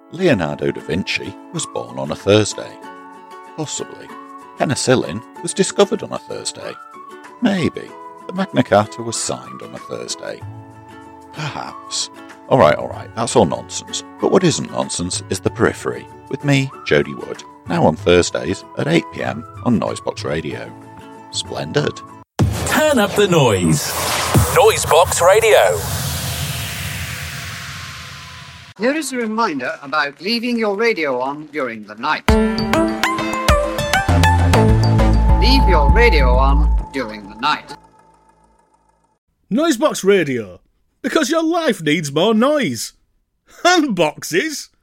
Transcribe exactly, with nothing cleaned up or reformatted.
Leonardo da Vinci was born on a Thursday. Possibly. Penicillin was discovered on a Thursday. Maybe. The Magna Carta was signed on a Thursday. Perhaps. Alright, alright, that's all nonsense. But what isn't nonsense is The Periphery, with me, Jody Wood, now on Thursdays at eight p m on Noisebox Radio. Splendid. Turn up the noise. Noisebox Radio. Here is a reminder about leaving your radio on during the night. Leave your radio on during the night. Noisebox Radio, because your life needs more noise. And boxes.